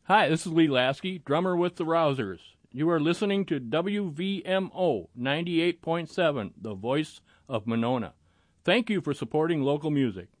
Hi, this is Lee Lasky, drummer with the Rousers. You are listening to WVMO 98.7, the voice of Monona. Thank you for supporting local music.